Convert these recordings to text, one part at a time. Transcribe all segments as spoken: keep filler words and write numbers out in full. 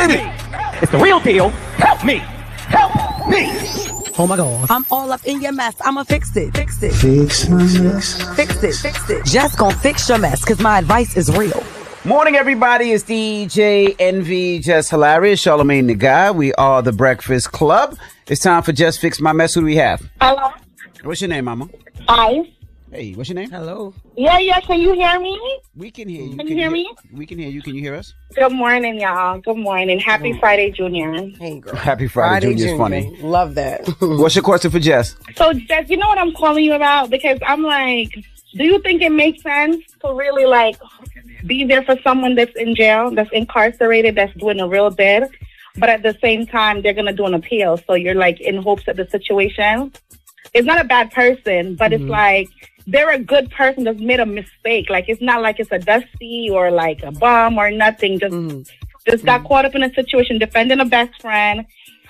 me. It's the real deal. Help me. Help me. Oh my God. I'm all up in your mess. I'ma fix it. Fix it. Fix my mess. Fix it. Fix it. Just gonna fix your mess, cause my advice is real. Morning, everybody. It's D J Envy, Just Hilarious, Charlamagne the Guy. We are the Breakfast Club. It's time for Just Fix My Mess. Who do we have? Hello. What's your name, Mama? Hi. Hey, what's your name? Hello. Yeah, yeah. Can you hear me? We can hear you. Can you hear me? We can hear you. Can you hear us? Good morning, y'all. Good morning. Happy Friday, Junior. Hey, girl. Happy Friday, Friday Junior's funny. Love that. What's your question for Jess? So, Jess, you know what I'm calling you about? Because I'm like, do you think it makes sense to really, like, be there for someone that's in jail, that's incarcerated, that's doing a real bid, but at the same time, they're going to do an appeal. So you're, like, in hopes of the situation. It's not a bad person, but mm-hmm. it's like, they're a good person that's made a mistake. Like, it's not like it's a dusty or like a bum or nothing. Just mm. just got mm. caught up in a situation defending a best friend.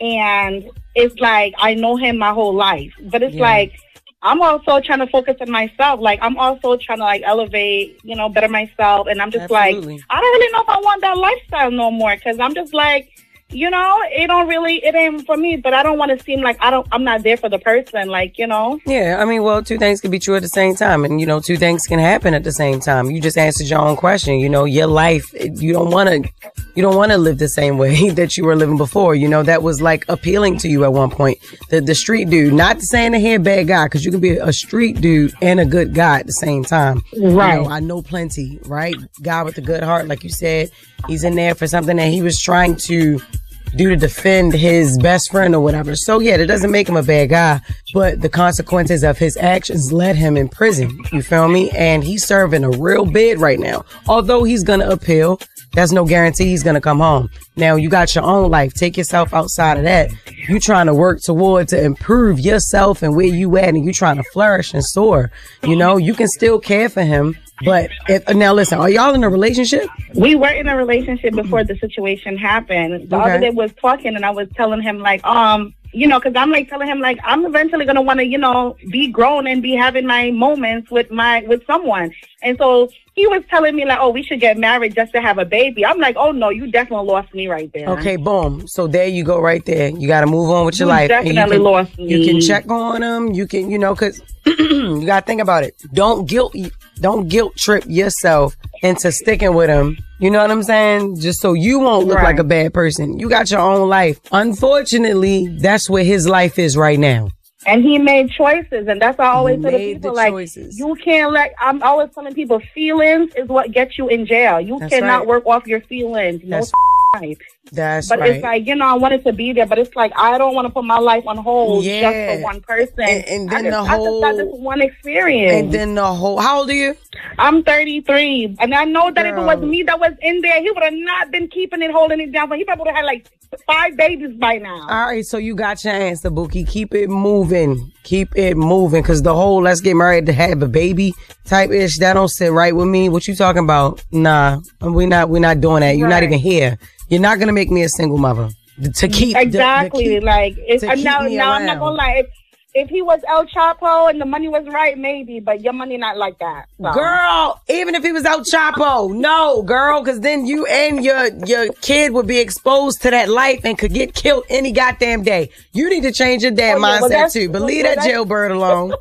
And it's like, I know him my whole life. But it's yeah. like, I'm also trying to focus on myself. Like, I'm also trying to, like, elevate, you know, better myself. And I'm just Absolutely. like, I don't really know if I want that lifestyle no more. Because I'm just like, you know, it don't really, it ain't for me, but I don't want to seem like I don't, I'm not there for the person, like, you know? Yeah, I mean, well, two things can be true at the same time. And, you know, two things can happen at the same time. You just answered your own question. You know, your life, you don't want to, you don't want to live the same way that you were living before. You know, that was like appealing to you at one point. The, the street dude, not saying that he a bad guy, because you can be a street dude and a good guy at the same time. Right. You know, I know plenty, right? Guy with a good heart, like you said, he's in there for something that he was trying to do to defend his best friend or whatever. So yeah, that doesn't make him a bad guy, but the consequences of his actions led him in prison. You feel me? And he's serving a real bid right now. Although he's gonna appeal, that's no guarantee he's gonna come home. Now you got your own life. Take yourself outside of that. You trying to work toward to improve yourself and where you at, and you trying to flourish and soar. You know, you can still care for him. But if, now listen, are y'all in a relationship? We were in a relationship before the situation happened. The okay. other day was talking, and I was telling him, like, um, you know, because I'm like telling him, like, I'm eventually gonna want to, you know, be grown and be having my moments with my with someone. And so he was telling me, like, oh, we should get married just to have a baby. I'm like, oh no, you definitely lost me right there. Okay, boom. So there you go, right there. You got to move on with your you life. Definitely and you can, lost me. You can check on him. You can, you know, because you got to think about it. Don't guilt, don't guilt trip yourself into sticking with him. You know what I'm saying? Just so you won't look right. like a bad person. You got your own life. Unfortunately, that's where his life is right now. And he made choices, and that's what I always he tell people, the like, choices. you can't let, I'm always telling people, feelings is what gets you in jail. You that's cannot right. work off your feelings. That's no life. That's but right. it's like, you know, I wanted to be there, but it's like, I don't want to put my life on hold yeah. just for one person. And, and then I just, the whole... I just got this one experience. And then the whole... How old are you? I'm thirty-three. And I know that Girl. if it was me that was in there, he would have not been keeping it, holding it down. But he probably would have had like five babies by now. All right, so you got your answer, Bookie. Keep it moving. Keep it moving. Because the whole let's get married to have a baby type ish, that don't sit right with me. What you talking about? Nah, we're not, we're not doing that. You're right. not even here. You're not going to make me a single mother. To keep... Exactly. The, the keep, like, it's, keep now, now I'm not going to lie. If, if he was El Chapo and the money was right, maybe. But your money not like that. So. Girl, even if he was El Chapo, no, girl. Because then you and your, your kid would be exposed to that life and could get killed any goddamn day. You need to change your damn oh, yeah, mindset well, too. But leave well, that jailbird alone.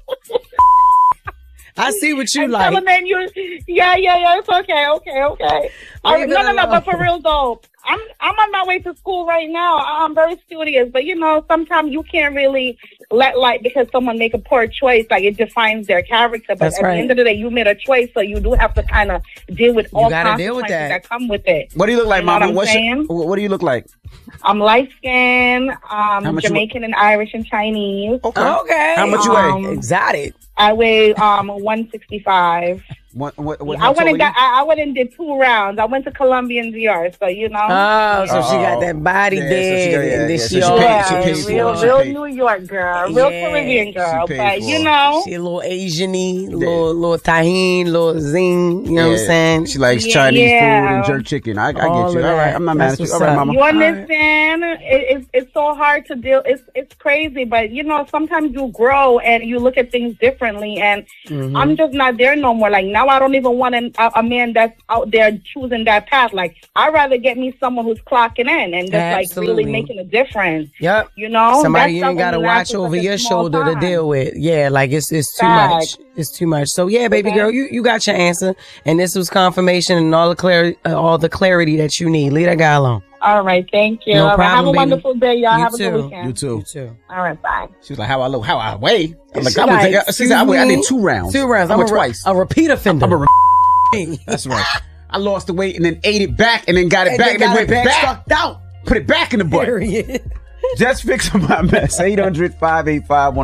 I see what you I'm like. Man, you, yeah, yeah, yeah. It's okay, okay, okay. Right, no, no, no. But for real though, I'm I'm on my way to school right now. I'm very studious, but you know, sometimes you can't really let like because someone make a poor choice, like it defines their character. But That's at right. the end of the day, you made a choice, so you do have to kind of deal with all consequences deal with that. that come with it. What do you look like, you know Mama? What, What's your, what do you look like? I'm light skinned, um, Jamaican you... and Irish and Chinese. Okay. Okay. How much you um, weigh? Exotic. I weigh um one sixty-five. What, what, what, I went and got. I, I went and did two rounds. I went to Colombia and D R, so you know. Oh, so she got that body yeah, dead, so she, yeah, and then yeah, she, so all yeah, yeah, she paid real, for real she New York girl, real yeah, Caribbean girl, but you for know, she a little Asian-y, little little tahini, little zing. You know yeah. what I'm saying? She likes yeah, Chinese yeah. food and jerk chicken. I, I get you. All All right, I'm not mad at you. All right, Mama. You understand? Right. It, it's it's so hard to deal. It's it's crazy, but you know, sometimes you grow and you look at things differently, and mm-hmm. I'm just not there no more. Like now. Now I don't even want a, a man that's out there choosing that path. Like, I'd rather get me someone who's clocking in and just Absolutely. like really making a difference. Yep. You know, somebody That you ain't stuff got to only watch lasts over such a your small shoulder time. to deal with. Yeah, like it's it's too Facts. much. It's too much. So yeah, baby Okay. girl, you, you got your answer, and this was confirmation and all the clarity, uh, all the clarity that you need. Leave that guy alone. All right, thank you. No All right, problem, have a baby. wonderful day, y'all. You have a too. good weekend. You too. You too. All right, bye. She was like, how I look, how I weigh. I'm like, She I, was, like, she said, I, weigh, I did two rounds. Two rounds. I'm, I'm a a, re- twice. a repeat offender. I'm a re- That's right. I lost the weight and then ate it back and then got it And back then and then got went it back, back. sucked out. Put it back in the butt. Period. Just fixing my mess. eight hundred, five eight five,